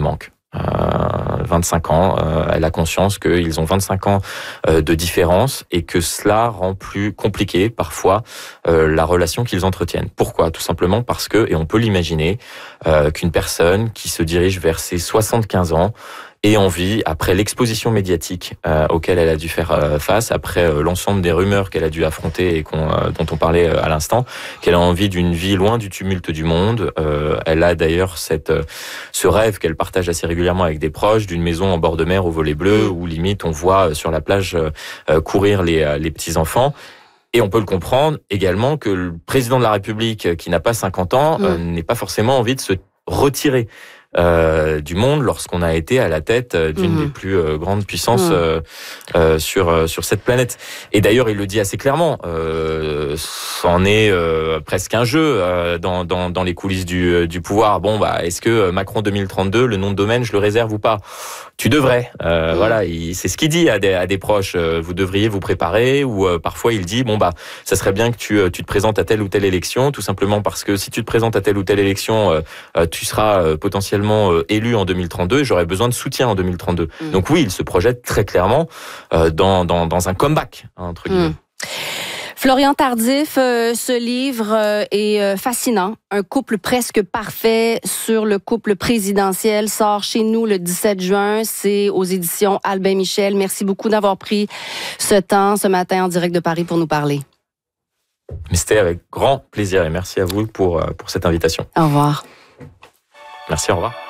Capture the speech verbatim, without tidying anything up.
manque. Euh, vingt-cinq ans, euh, elle a conscience qu'ils ont vingt-cinq ans euh, de différence et que cela rend plus compliqué parfois euh, la relation qu'ils entretiennent. Pourquoi ? Tout simplement parce que, et on peut l'imaginer, euh, qu'une personne qui se dirige vers ses soixante-quinze ans ait envie, après l'exposition médiatique euh, auquel elle a dû faire euh, face, après euh, l'ensemble des rumeurs qu'elle a dû affronter et qu'on, euh, dont on parlait euh, à l'instant, qu'elle a envie d'une vie loin du tumulte du monde. Euh, elle a d'ailleurs cette, euh, ce rêve qu'elle partage assez régulièrement avec des proches, d'une maison en bord de mer au volet bleu, où limite on voit sur la plage euh, courir les, les petits-enfants. Et on peut le comprendre également que le président de la République, qui n'a pas cinquante ans, mmh. euh, n'ait pas forcément envie de se retirer Euh, du monde lorsqu'on a été à la tête d'une mmh. des plus euh, grandes puissances mmh. euh, euh, sur euh, sur cette planète. Et d'ailleurs, il le dit assez clairement. Euh, c'en est euh, presque un jeu euh, dans dans dans les coulisses du du pouvoir. Bon, bah, est-ce que Macron deux mille trente-deux, le nom de domaine, je le réserve ou pas ? Tu devrais. Euh, mmh. Voilà, il, c'est ce qu'il dit à des à des proches. Euh, vous devriez vous préparer. Ou euh, parfois, il dit bon bah, ça serait bien que tu tu te présentes à telle ou telle élection, tout simplement parce que si tu te présentes à telle ou telle élection, euh, tu seras euh, potentiellement élu en deux mille trente-deux, j'aurais besoin de soutien en deux mille trente-deux. Mmh. Donc oui, il se projette très clairement euh, dans, dans, dans un comeback, entre guillemets. Mmh. Florian Tardif, euh, ce livre euh, est euh, fascinant. Un couple presque parfait sur le couple présidentiel sort chez nous le dix-sept juin. C'est aux éditions Albin Michel. Merci beaucoup d'avoir pris ce temps ce matin en direct de Paris pour nous parler. Mais c'était avec grand plaisir et merci à vous pour, pour cette invitation. Au revoir. Merci, au revoir.